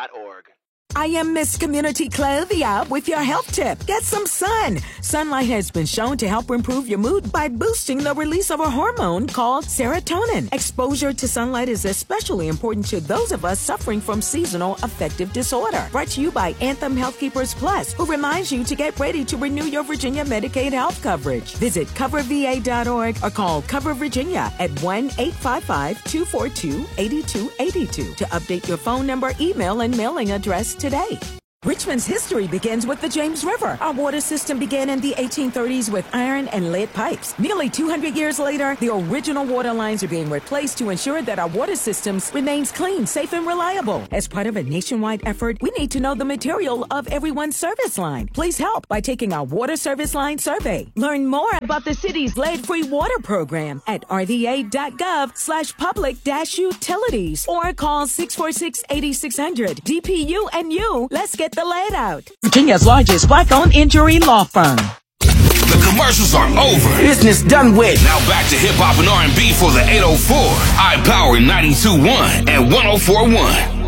sunlightsurvey.org. I am Miss Community Clavia with your health tip. Get some sun. Sunlight has been shown to help improve your mood by boosting the release of a hormone called serotonin. Exposure to sunlight is especially important to those of us suffering from seasonal affective disorder. Brought to you by Anthem Healthkeepers Plus, who reminds you to get ready to renew your Virginia Medicaid health coverage. Visit coverva.org or call Cover Virginia at 1-855-242-8282 to update your phone number, email, and mailing address today. Richmond's history begins with the James River. Our water system began in the 1830s with iron and lead pipes. Nearly 200 years later, the original water lines are being replaced to ensure that our water systems remains clean, safe, and reliable. As part of a nationwide effort, we need to know the material of everyone's service line. Please help by taking our water service line survey. Learn more about the city's lead-free water program at rva.gov/public-utilities or call 646-8600. DPU and you, let's get the lead out. Virginia's largest black-owned injury law firm. The commercials are over. Business done with. Now back to hip hop and R&B for the 804. iPower 92.1 and 104.1.